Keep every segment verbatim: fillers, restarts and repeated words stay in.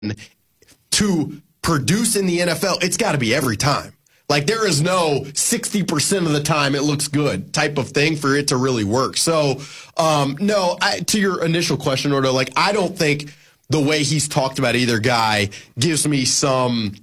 to produce in the N F L, it's got to be every time. Like, there is no sixty percent of the time it looks good type of thing for it to really work. So, um, no, I, to your initial question, Ordo, like, I don't think the way he's talked about either guy gives me some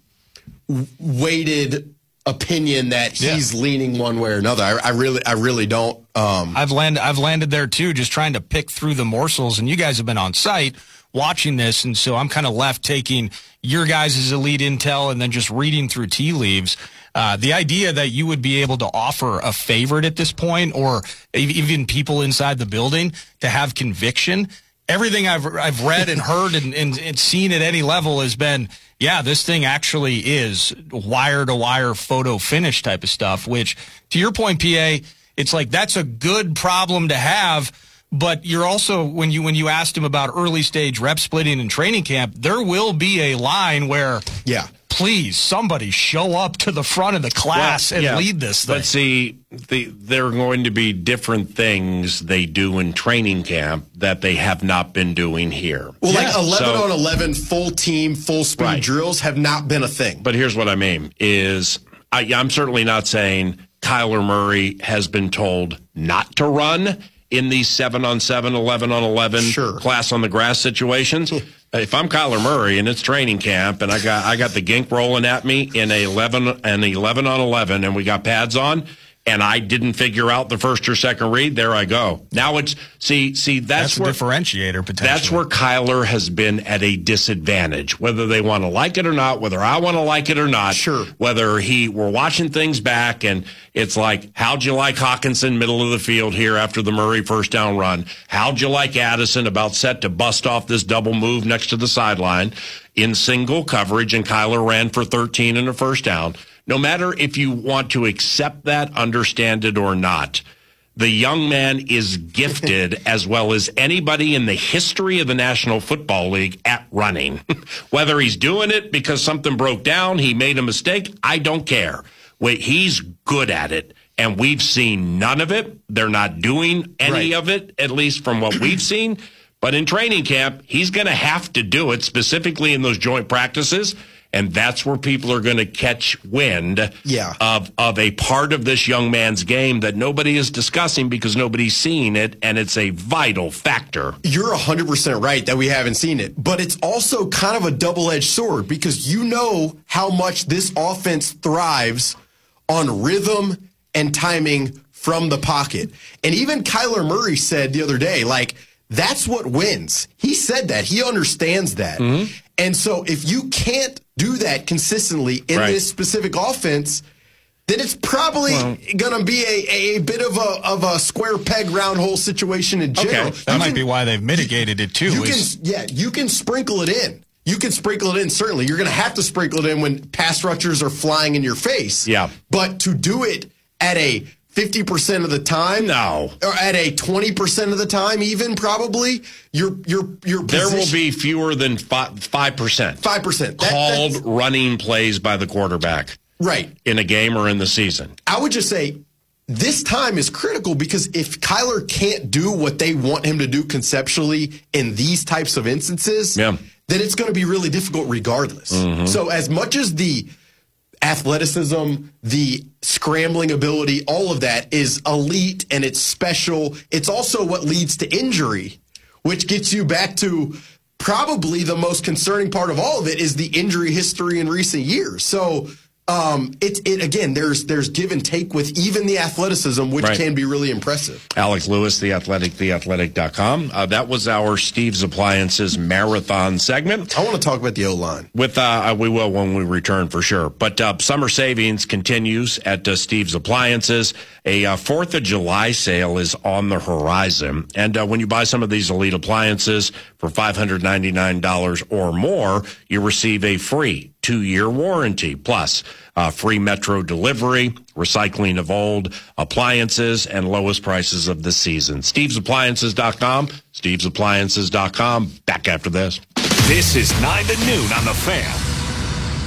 weighted opinion that he's yeah. leaning one way or another. I, I really, I really don't. Um, I've landed, I've landed there too, just trying to pick through the morsels. And you guys have been on site watching this, and so I'm kind of left taking your guys' elite intel and then just reading through tea leaves. Uh, the idea that you would be able to offer a favorite at this point, or even people inside the building to have conviction. Everything I've I've read and heard and, and, and seen at any level has been, yeah, this thing actually is wire-to-wire photo finish type of stuff, which, to your point, P A, it's like that's a good problem to have, but you're also, when you when you asked him about early-stage rep splitting in training camp, there will be a line where, yeah, please, somebody show up to the front of the class well, and yeah, lead this thing. But see, the, there are going to be different things they do in training camp that they have not been doing here. Well, yeah. like eleven so, on eleven full team, full speed right. drills have not been a thing. But here's what I mean is I, I'm certainly not saying Kyler Murray has been told not to run in these seven on seven, eleven on eleven sure. class on the grass situations. If I'm Kyler Murray and it's training camp and I got I got the gink rolling at me in a eleven and eleven on eleven and we got pads on and I didn't figure out the first or second read, there I go. Now it's see see that's, that's where a differentiator potentially. That's where Kyler has been at a disadvantage, whether they want to like it or not, whether I want to like it or not. Sure. Whether he we're watching things back and it's like, how'd you like Hawkinson middle of the field here after the Murray first down run? How'd you like Addison about set to bust off this double move next to the sideline in single coverage, and Kyler ran for thirteen and a first down? No matter if you want to accept that, understand it or not, the young man is gifted as well as anybody in the history of the National Football League at running. Whether he's doing it because something broke down, he made a mistake, I don't care. Wait, he's good at it, and we've seen none of it. They're not doing any right. of it, at least from what we've seen. But in training camp, he's going to have to do it, specifically in those joint practices. And that's where people are going to catch wind yeah. of of a part of this young man's game that nobody is discussing because nobody's seeing it, and it's a vital factor. You're one hundred percent right that we haven't seen it, but it's also kind of a double-edged sword because you know how much this offense thrives on rhythm and timing from the pocket. And even Kyler Murray said the other day, like, that's what wins. He said that. He understands that. Mm-hmm. And so if you can't do that consistently in right. this specific offense, then it's probably well, going to be a, a bit of a of a square peg round hole situation in general. Okay. That you might can, be why they've mitigated it too. You is, can, yeah, you can sprinkle it in. You can sprinkle it in, certainly. You're going to have to sprinkle it in when pass rushers are flying in your face. Yeah. But to do it at a fifty percent of the time, no, or at a twenty percent of the time, even probably your your your there will be fewer than five percent. Five percent called running plays by the quarterback, right, in a game or in the season. I would just say this time is critical because if Kyler can't do what they want him to do conceptually in these types of instances, yeah. then it's going to be really difficult regardless. Mm-hmm. So as much as the athleticism, the scrambling ability, all of that is elite and it's special. It's also what leads to injury, which gets you back to probably the most concerning part of all of it is the injury history in recent years. So um, it, it again, there's there's give and take with even the athleticism, which right. can be really impressive. Alex Lewis, The Athletic, the athletic dot com. Uh, that was our Steve's Appliances marathon segment. I want to talk about the O-line. With uh, we will when we return for sure. But uh, summer savings continues at uh, Steve's Appliances. A uh, fourth of July sale is on the horizon. And uh, when you buy some of these elite appliances for five hundred ninety-nine dollars or more, you receive a free two-year warranty, plus uh, free Metro delivery, recycling of old appliances, and lowest prices of the season. Steve's Appliances dot com, Steve's Appliances dot com. Back after this. This is nine to noon on The Fan.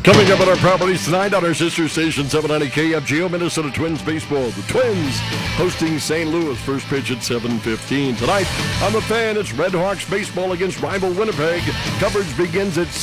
Coming up on our properties tonight on our sister station seven ninety K F G O, Minnesota Twins baseball. The Twins hosting Saint Louis. First pitch at seven fifteen. Tonight on The Fan, it's Red Hawks baseball against rival Winnipeg. Coverage begins at